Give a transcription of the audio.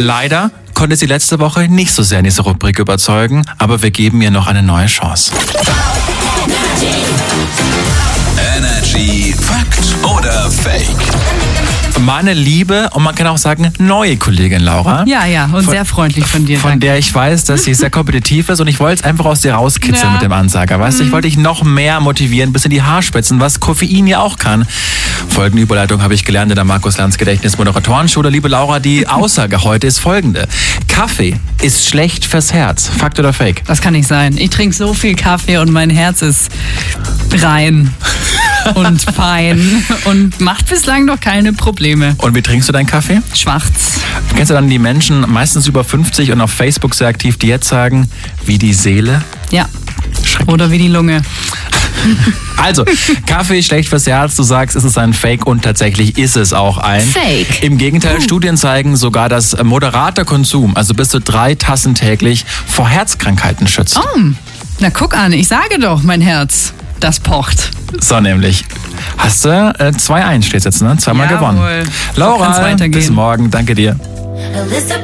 Leider konnte sie letzte Woche nicht so sehr in diese Rubrik überzeugen, aber wir geben ihr noch eine neue Chance. Energy Fakt oder Fake? Meine liebe und man kann auch sagen neue Kollegin Laura. Ja, und sehr freundlich von dir. Von der ich weiß, dass sie sehr kompetitiv ist und ich wollte es einfach aus dir rauskitzeln mit dem Ansager. Weißt du, ich wollte dich noch mehr motivieren, bis in die Haarspitzen, was Koffein ja auch kann. Folgende Überleitung habe ich gelernt in der Markus-Lanz-Gedächtnis-Moderatorenschule. Liebe Laura, die Aussage heute ist folgende. Kaffee ist schlecht fürs Herz. Fakt oder Fake? Das kann nicht sein. Ich trinke so viel Kaffee und mein Herz ist rein und fein und macht bislang noch keine Probleme. Und wie trinkst du deinen Kaffee? Schwarz. Kennst du dann die Menschen, meistens über 50 und auf Facebook sehr aktiv, die jetzt sagen, wie die Seele? Ja. Schrecklich. Oder wie die Lunge. Also, Kaffee ist schlecht fürs Herz. Du sagst, es ist ein Fake und tatsächlich ist es auch ein. Fake. Im Gegenteil, Studien zeigen sogar, dass moderater Konsum, also bis zu 3 Tassen täglich, vor Herzkrankheiten schützt. Oh, na guck an, ich sage doch, mein Herz, das pocht. So nämlich. Hast du 2-1 steht jetzt, ne? Zweimal Jawohl. gewonnen. So kann's Laura, weitergehen. bis morgen. Danke dir.